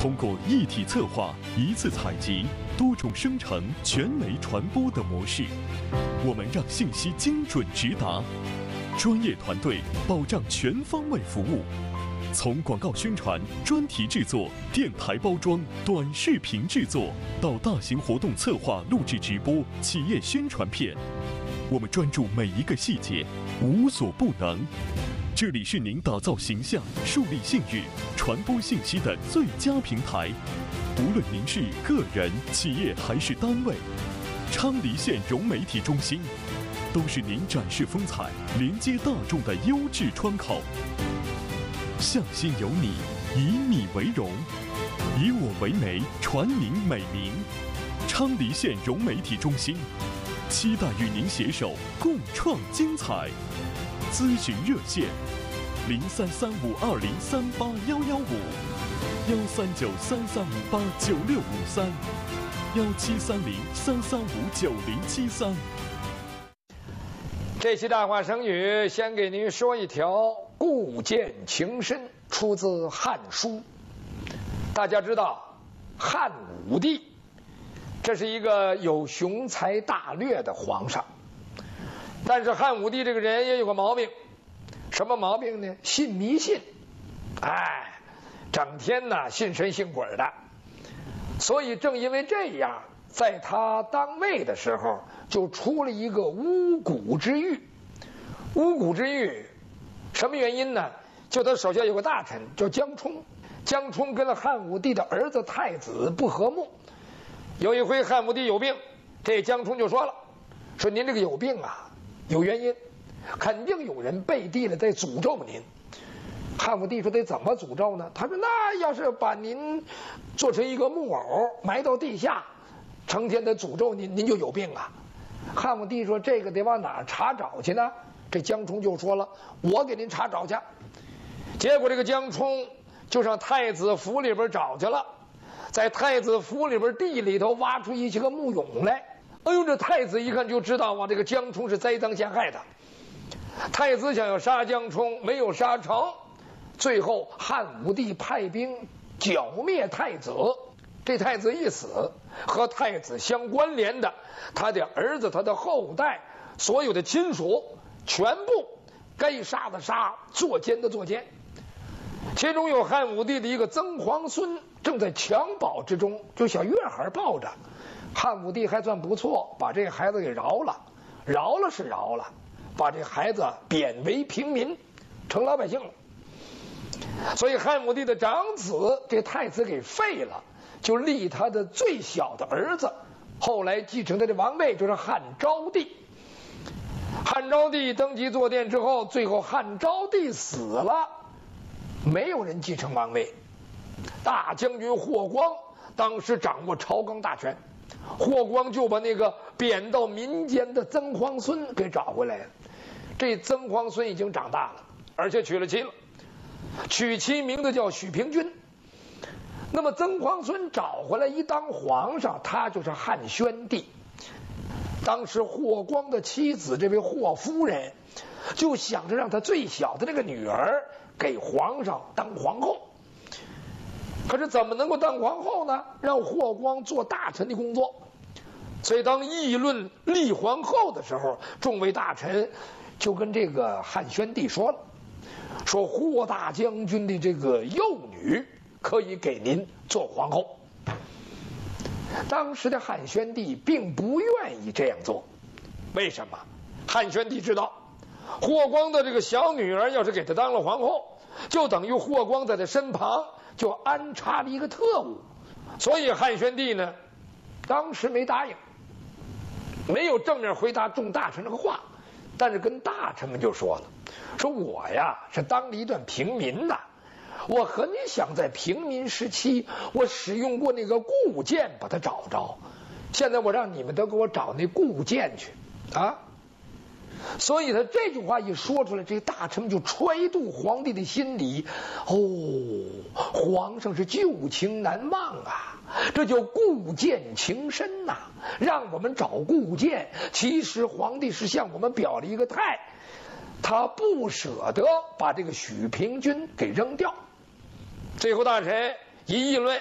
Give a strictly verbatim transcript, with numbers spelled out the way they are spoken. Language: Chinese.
通过一体策划、一次采集、多种生成、全媒传播的模式，我们让信息精准直达，专业团队保障全方位服务。从广告宣传、专题制作、电台包装、短视频制作，到大型活动策划、录制直播、企业宣传片，我们专注每一个细节，无所不能。这里是您打造形象、树立信誉、传播信息的最佳平台。无论您是个人、企业还是单位，昌黎县融媒体中心都是您展示风采、连接大众的优质窗口。向心有你，以你为荣，以我为媒，传您美名。昌黎县融媒体中心，期待与您携手共创精彩。咨询热线：零三三五二零三八幺幺五，幺三九三三五八九六五三，幺七三零三三五九零七三。 这期大话成语，先给您说一条“故见情深”，出自《汉书》。大家知道，汉武帝这是一个有雄才大略的皇上，但是汉武帝这个人也有个毛病，什么毛病呢？信迷信，哎，整天呢信神信鬼的。所以正因为这样，在他当位的时候，就出了一个巫蛊之狱。巫蛊之狱，什么原因呢？就他手下有个大臣叫江充，江充跟了汉武帝的儿子太子不和睦。有一回汉武帝有病，这江充就说了，说您这个有病啊，有原因，肯定有人背地里在诅咒您。汉武帝说得怎么诅咒呢？他说那要是把您做成一个木偶埋到地下，成天的诅咒您，您就有病啊。汉武帝说这个得往哪儿查找去呢？这江充就说了，我给您查找去。结果这个江充就上太子府里边找去了，在太子府里边地里头挖出一些个木俑来。哎呦，这太子一看就知道啊，这个江充是栽赃陷害的。太子想要杀江充，没有杀成，最后汉武帝派兵剿灭太子。这太子一死，和太子相关联的他的儿子、他的后代、所有的亲属，全部该杀的杀，作奸的作奸。其中有汉武帝的一个曾皇孙正在襁褓之中，就小月孩抱着。汉武帝还算不错，把这孩子给饶了，饶了是饶了，把这孩子贬为平民，成老百姓了。所以汉武帝的长子这太子给废了，就立他的最小的儿子，后来继承他的王位，就是汉昭帝。汉昭帝登基坐殿之后，最后汉昭帝死了，没有人继承王位。大将军霍光当时掌握朝纲大权，霍光就把那个贬到民间的曾皇孙给找回来了。这曾皇孙已经长大了，而且娶了妻了，娶妻名字叫许平君。那么曾皇孙找回来一当皇上，他就是汉宣帝。当时霍光的妻子这位霍夫人就想着让他最小的那个女儿给皇上当皇后，可是怎么能够当皇后呢？让霍光做大臣的工作。所以当议论立皇后的时候，众位大臣就跟这个汉宣帝说了，说霍大将军的这个幼女可以给您做皇后。当时的汉宣帝并不愿意这样做，为什么？汉宣帝知道霍光的这个小女儿要是给他当了皇后，就等于霍光在他身旁就安插了一个特务，所以汉宣帝呢当时没答应，没有正面回答众大臣这个话，但是跟大臣们就说了，说我呀是当了一段平民的，我很想在平民时期我使用过那个固剑把它找着，现在我让你们都给我找那固剑去啊！所以他这句话一说出来，这大臣们就揣度皇帝的心理。哦，皇上是旧情难忘啊，这叫固剑情深呐、啊。让我们找固剑，其实皇帝是向我们表了一个态，他不舍得把这个许平君给扔掉。最后大臣一议论，